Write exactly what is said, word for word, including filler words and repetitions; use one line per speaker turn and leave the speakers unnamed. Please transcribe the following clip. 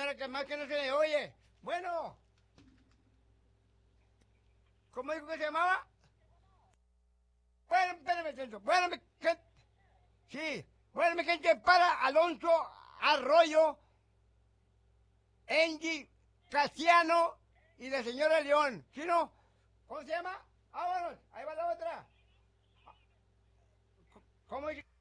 señora, que más que no se le oye. Bueno. ¿Cómo dijo que se llamaba? Bueno, espérame, Celso. Bueno, mi gente. Sí. Bueno, mi gente, para Alonso Arroyo, Angie Casiano y la señora León. ¿Sí no? ¿Cómo se llama? Vámonos. Ahí va la otra. ¿Cómo dice?